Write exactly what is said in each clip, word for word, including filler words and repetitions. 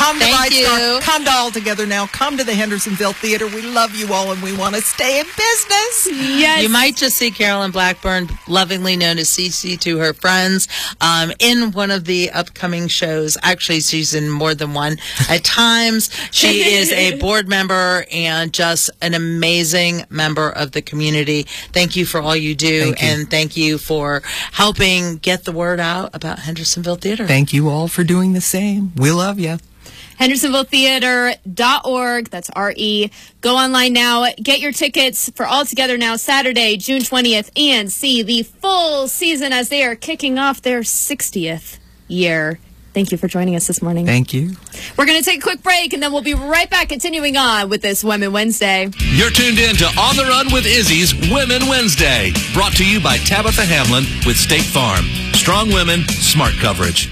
Come to Thank Bright you. Star. Come to All Together Now. Come to the Hendersonville Theater. We love you all, and we want to stay in business. Yes. You might just see Carolyn Blackburn, lovingly known as Cece to her friends, um, in one of the upcoming shows. Actually, she's in more than one at times. She is a board member and just an amazing member of the community. Thank you for all you do, Thank you. and thank you for helping get the word out about Hendersonville Theater. Thank you all for doing the same. We love you. Hendersonville Theater dot org. That's R E. Go online now. Get your tickets for All Together Now Saturday, June twentieth, and see the full season as they are kicking off their sixtieth year. Thank you for joining us this morning. Thank you. We're going to take a quick break, and then we'll be right back continuing on with this Women Wednesday. You're tuned in to On the Run with Izzy's Women Wednesday. Brought to you by Tabitha Hamlin with State Farm. Strong women, smart coverage.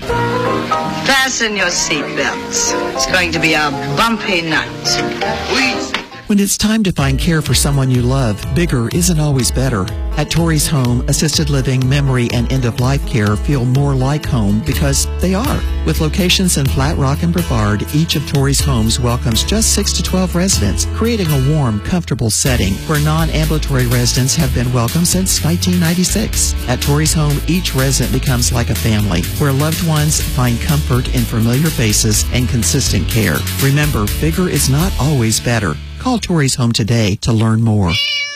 Fasten your seatbelts. It's going to be a bumpy night. When it's time to find care for someone you love, bigger isn't always better. At Torrey's Home, assisted living, memory, and end-of-life care feel more like home because they are. With locations in Flat Rock and Brevard, each of Torrey's homes welcomes just six to twelve residents, creating a warm, comfortable setting where non-ambulatory residents have been welcome since nineteen ninety-six. At Torrey's Home, each resident becomes like a family, where loved ones find comfort in familiar faces and consistent care. Remember, bigger is not always better. Call Torrey's Home today to learn more.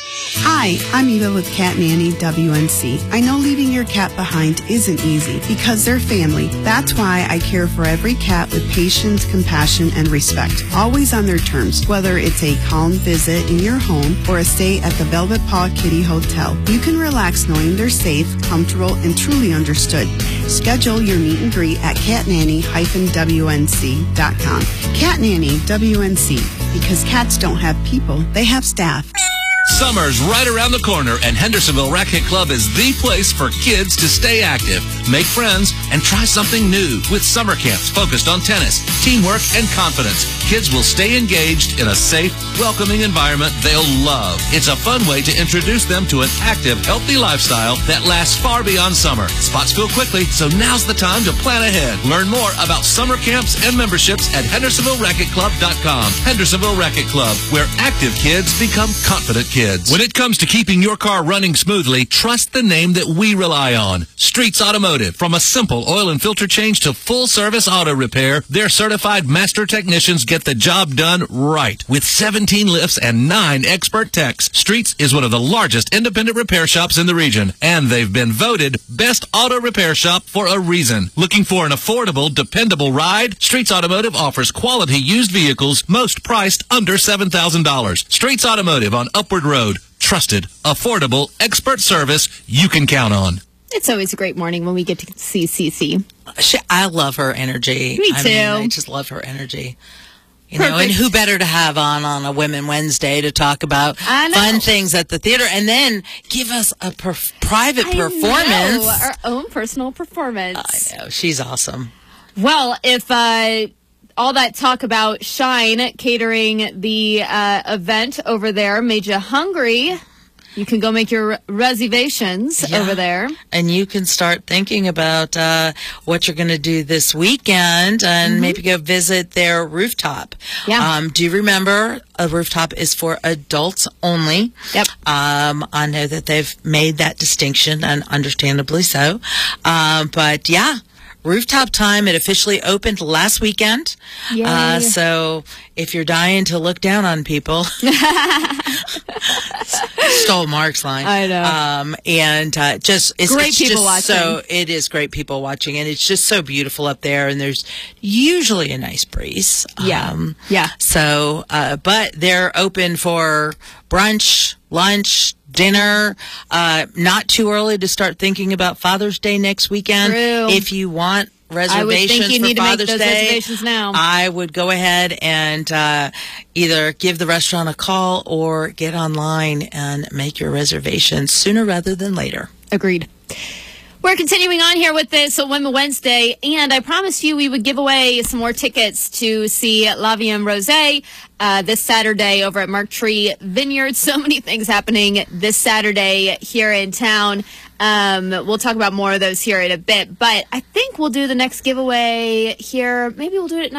Hi, I'm Eva with Cat Nanny W N C. I know leaving your cat behind isn't easy because they're family. That's why I care for every cat with patience, compassion, and respect. Always on their terms, whether it's a calm visit in your home or a stay at the Velvet Paw Kitty Hotel. You can relax knowing they're safe, comfortable, and truly understood. Schedule your meet and greet at cat nanny dash W N C dot com. Cat Nanny W N C, because cats don't have people, they have staff. Summer's right around the corner, and Hendersonville Racquet Club is the place for kids to stay active, make friends, and try something new. With summer camps focused on tennis, teamwork, and confidence, kids will stay engaged in a safe, welcoming environment they'll love. It's a fun way to introduce them to an active, healthy lifestyle that lasts far beyond summer. Spots fill quickly, so now's the time to plan ahead. Learn more about summer camps and memberships at Hendersonville Racquet Club dot com. Hendersonville Racquet Club, where active kids become confident kids. When it comes to keeping your car running smoothly, trust the name that we rely on. Streets Automotive. From a simple oil and filter change to full-service auto repair, their certified master technicians get the job done right. With seventeen lifts and nine expert techs, Streets is one of the largest independent repair shops in the region, and they've been voted Best Auto Repair Shop for a reason. Looking for an affordable, dependable ride? Streets Automotive offers quality used vehicles, most priced under seven thousand dollars. Streets Automotive on Upward Road. Trusted, affordable, expert service you can count on. It's always a great morning when we get to see Cece. She, I love her energy. Me I too. mean, I just love her energy. You Perfect. know, and who better to have on on a Women Wednesday to talk about fun things at the theater and then give us a perf- private I performance. know, our own personal performance. I know. She's awesome. Well, if uh, all that talk about Shine catering the uh, event over there made you hungry, you can go make your reservations Yeah. over there. And you can start thinking about uh, what you're going to do this weekend and Mm-hmm. maybe go visit their rooftop. Yeah. Um, do you remember a rooftop is for adults only? Yep. Um, I know that they've made that distinction, and understandably so. Um, but yeah. Rooftop time, it officially opened last weekend. Yay. Uh, so if you're dying to look down on people, stole Mark's line. I know. Um, and uh, just it's, Great it's people just watching. So it is great people watching, and it's just so beautiful up there. And there's usually a nice breeze. Yeah. Um, Yeah. So, uh, but they're open for brunch, lunch, dinner. Uh, not too early to start thinking about Father's Day next weekend. True. If you want reservations I would think you for need to make Father's those Day, reservations now. I would go ahead and uh, either give the restaurant a call or get online and make your reservations sooner rather than later. Agreed. We're continuing on here with this Women Wednesday, and I promised you we would give away some more tickets to see La Vie en Rosé uh, this Saturday over at Mark Tree Vineyard. So many things happening this Saturday here in town. Um, we'll talk about more of those here in a bit, but I think we'll do the next giveaway here. Maybe we'll do it at